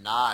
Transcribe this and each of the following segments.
not.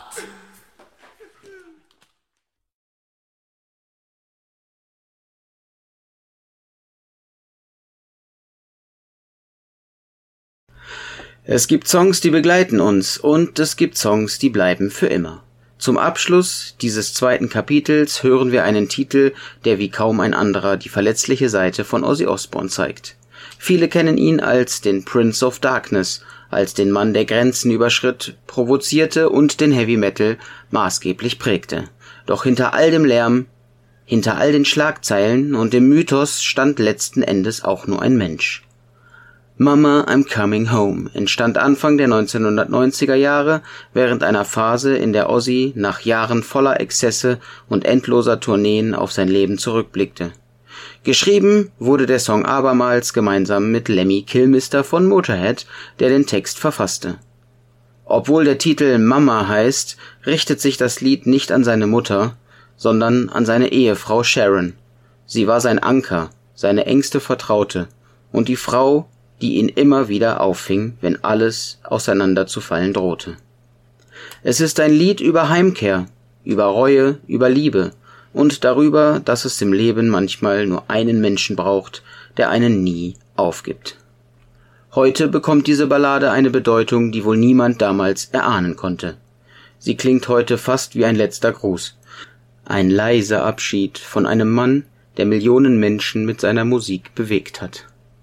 Es gibt Songs, die begleiten uns, und es gibt Songs, die bleiben für immer. Zum Abschluss dieses zweiten Kapitels hören wir einen Titel, der wie kaum ein anderer die verletzliche Seite von Ozzy Osbourne zeigt. Viele kennen ihn als den Prince of Darkness, als den Mann, der Grenzen überschritt, provozierte und den Heavy Metal maßgeblich prägte. Doch hinter all dem Lärm, hinter all den Schlagzeilen und dem Mythos stand letzten Endes auch nur ein Mensch. Mama, I'm Coming Home entstand Anfang der 1990er Jahre während einer Phase, in der Ozzy nach Jahren voller Exzesse und endloser Tourneen auf sein Leben zurückblickte. Geschrieben wurde der Song abermals gemeinsam mit Lemmy Kilmister von Motorhead, der den Text verfasste. Obwohl der Titel Mama heißt, richtet sich das Lied nicht an seine Mutter, sondern an seine Ehefrau Sharon. Sie war sein Anker, seine engste Vertraute und die Frau, die ihn immer wieder auffing, wenn alles auseinanderzufallen drohte. Es ist ein Lied über Heimkehr, über Reue, über Liebe und darüber, dass es im Leben manchmal nur einen Menschen braucht, der einen nie aufgibt. Heute bekommt diese Ballade eine Bedeutung, die wohl niemand damals erahnen konnte. Sie klingt heute fast wie ein letzter Gruß. Ein leiser Abschied von einem Mann, der Millionen Menschen mit seiner Musik bewegt hat.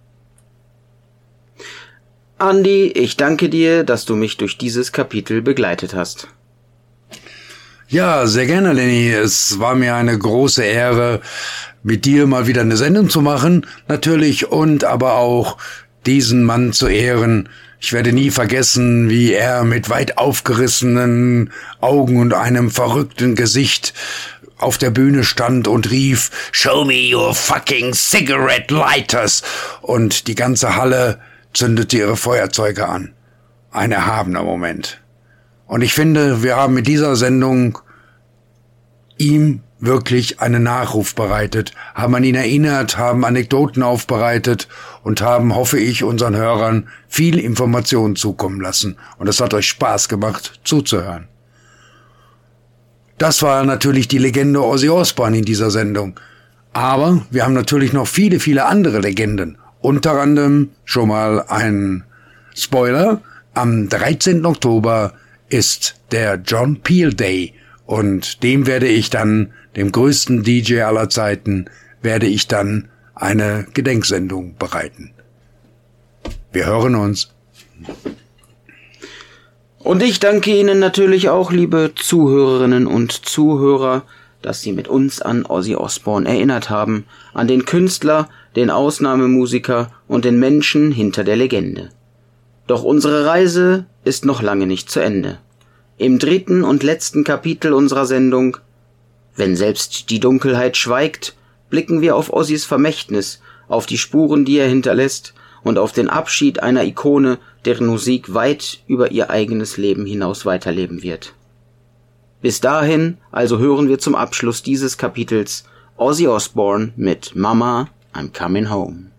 Andi, ich danke dir, dass du mich durch dieses Kapitel begleitet hast. Ja, sehr gerne, Lenny. Es war mir eine große Ehre, mit dir mal wieder eine Sendung zu machen, natürlich, und aber auch diesen Mann zu ehren. Ich werde nie vergessen, wie er mit weit aufgerissenen Augen und einem verrückten Gesicht auf der Bühne stand und rief, "Show me your fucking cigarette lighters!" Und die ganze Halle zündete ihre Feuerzeuge an. Ein erhabener Moment. Und ich finde, wir haben mit dieser Sendung ihm wirklich einen Nachruf bereitet, haben an ihn erinnert, haben Anekdoten aufbereitet und haben, hoffe ich, unseren Hörern viel Information zukommen lassen. Und es hat euch Spaß gemacht, zuzuhören. Das war natürlich die Legende Ozzy Osbourne in dieser Sendung. Aber wir haben natürlich noch viele, viele andere Legenden. Unter anderem schon mal ein Spoiler. Am 13. Oktober ist der John Peel Day und dem größten DJ aller Zeiten, werde ich dann eine Gedenksendung bereiten. Wir hören uns. Und ich danke Ihnen natürlich auch, liebe Zuhörerinnen und Zuhörer, dass Sie mit uns an Ozzy Osbourne erinnert haben, an den Künstler, den Ausnahmemusiker und den Menschen hinter der Legende. Doch unsere Reise ist noch lange nicht zu Ende. Im 3. und letzten Kapitel unserer Sendung, wenn selbst die Dunkelheit schweigt, blicken wir auf Ozzys Vermächtnis, auf die Spuren, die er hinterlässt und auf den Abschied einer Ikone, deren Musik weit über ihr eigenes Leben hinaus weiterleben wird. Bis dahin also hören wir zum Abschluss dieses Kapitels Ozzy Osbourne mit Mama, I'm Coming Home.